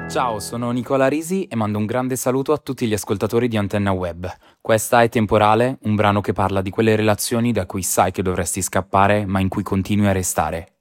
Ciao, sono Nicola Risi e mando un grande saluto a tutti gli ascoltatori di Antenna Web. Questa è Temporale, un brano che parla di quelle relazioni da cui sai che dovresti scappare, ma in cui continui a restare.